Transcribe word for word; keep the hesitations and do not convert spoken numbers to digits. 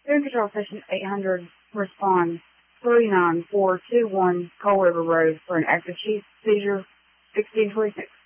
Air Control Station eight hundred, respond three nine four two one Coal River Road for an active seizure, sixteen twenty-six.